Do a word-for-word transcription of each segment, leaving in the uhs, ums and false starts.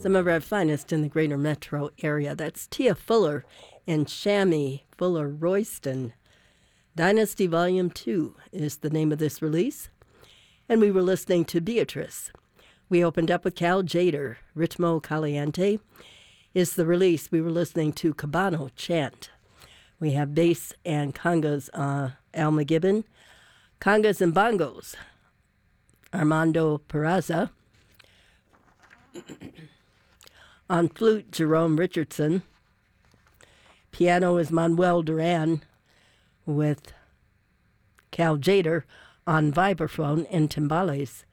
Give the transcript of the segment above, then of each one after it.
Some of our finest in the greater metro area. That's Tia Fuller and Shammy Fuller Royston. Dynasty Volume two is the name of this release. And we were listening to Beatrice. We opened up with Cal Jader. Ritmo Caliente is the release. We were listening to Cabano Chant. We have bass and congas, uh, Al McGibbon. Congas and bongos, Armando Peraza. On flute, Jerome Richardson. Piano is Manuel Duran with Cal Jader on vibraphone and timbales.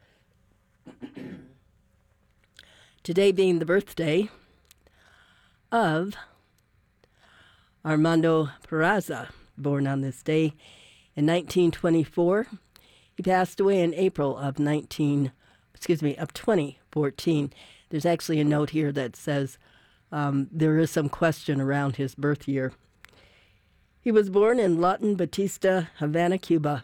Today being the birthday of Armando Peraza, born on this day in nineteen twenty-four. He passed away in April of nineteen, excuse me, of twenty fourteen. There's actually a note here that says um, there is some question around his birth year. He was born in Lawton Batista, Havana, Cuba.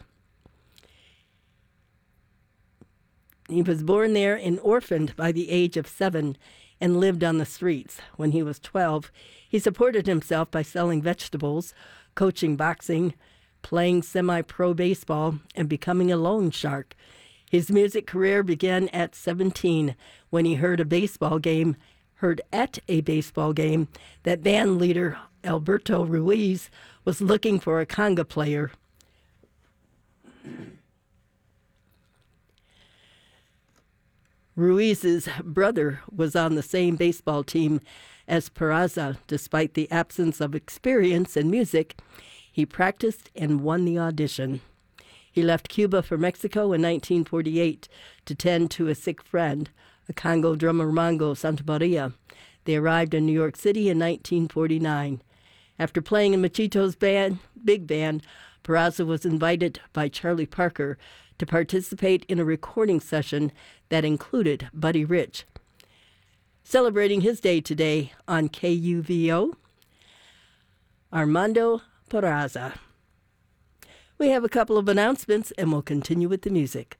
He was born there and orphaned by the age of seven and lived on the streets. When he was twelve, he supported himself by selling vegetables, coaching boxing, playing semi-pro baseball, and becoming a loan shark. His music career began at seventeen when he heard a baseball game, heard at a baseball game that band leader Alberto Ruiz was looking for a conga player. Ruiz's brother was on the same baseball team as Peraza. Despite the absence of experience in music, he practiced and won the audition. He left Cuba for Mexico in nineteen forty-eight to tend to a sick friend, a Congo drummer Mongo Santamaria. They arrived in New York City in nineteen forty-nine. After playing in Machito's band, big band, Peraza was invited by Charlie Parker to participate in a recording session that included Buddy Rich. Celebrating his day today on K U V O, Armando Peraza. We have a couple of announcements, and we'll continue with the music.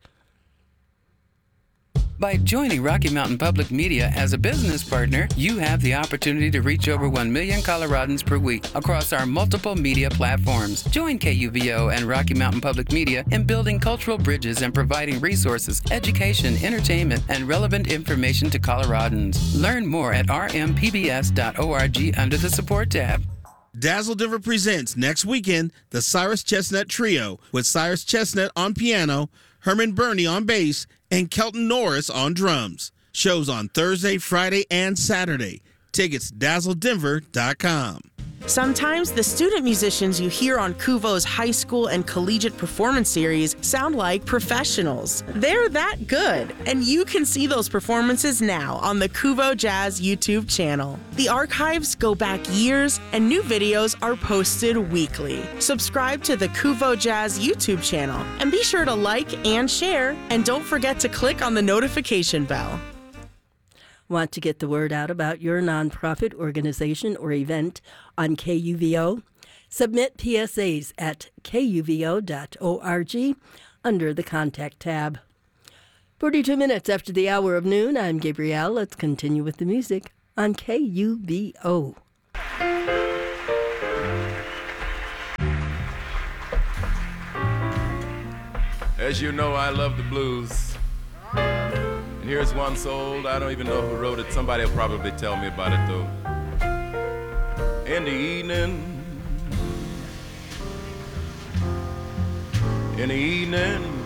By joining Rocky Mountain Public Media as a business partner, you have the opportunity to reach over one million Coloradans per week across our multiple media platforms. Join K U V O and Rocky Mountain Public Media in building cultural bridges and providing resources, education, entertainment, and relevant information to Coloradans. Learn more at r m p b s dot org under the support tab. Dazzle Denver presents next weekend the Cyrus Chestnut Trio with Cyrus Chestnut on piano, Herman Burney on bass, and Kelton Norris on drums. Shows on Thursday, Friday, and Saturday. Tickets dazzle denver dot com. Sometimes the student musicians you hear on Kuvo's high school and collegiate performance series sound like professionals. They're that good, and you can see those performances now on the Kuvo Jazz YouTube channel. The archives go back years, and new videos are posted weekly. Subscribe to the Kuvo Jazz YouTube channel, and be sure to like and share, and don't forget to click on the notification bell. Want to get the word out about your nonprofit organization or event on K U V O? Submit P S As at k u v o dot org under the Contact tab. forty-two minutes after the hour of noon, I'm Gabrielle. Let's continue with the music on K U V O. As you know, I love the blues. Here's one so old, I don't even know who wrote it. Somebody will probably tell me about it, though. In the evening, in the evening,